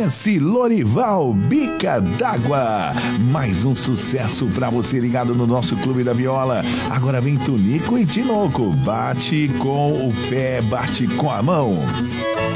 Dance Lorival, Bica d'Água. Mais um sucesso pra você ligado no nosso Clube da Viola. Agora vem Tunico e Tinoco. Bate com o pé, bate com a mão.